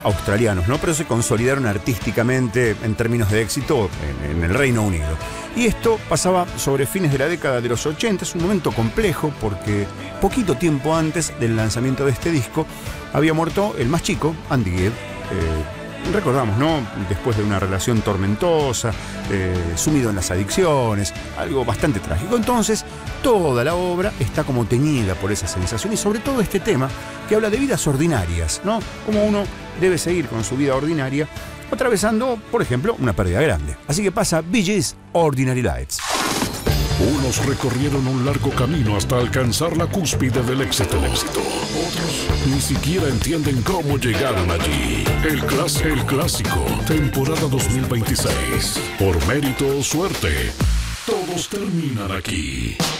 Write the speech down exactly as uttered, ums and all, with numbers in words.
australianos, ¿no? Pero se consolidaron artísticamente en términos de éxito en, en el Reino Unido. Y esto pasaba sobre fines de la década de los ochenta, es un momento complejo porque poquito tiempo antes del lanzamiento de este disco había muerto el más chico, Andy Gibb. Eh, recordamos, ¿no? Después de una relación tormentosa, eh, sumido en las adicciones, algo bastante trágico. Entonces, toda la obra está como teñida por esa sensación y sobre todo este tema que habla de vidas ordinarias, ¿no? Como uno debe seguir con su vida ordinaria atravesando, por ejemplo, una pérdida grande. Así que pasa Bee Gees, Ordinary Lights. Unos recorrieron un largo camino hasta alcanzar la cúspide del éxito. Otros ni siquiera entienden cómo llegaron allí. El, clas el clásico, temporada dos mil veintiséis. Por mérito o suerte, todos terminan aquí.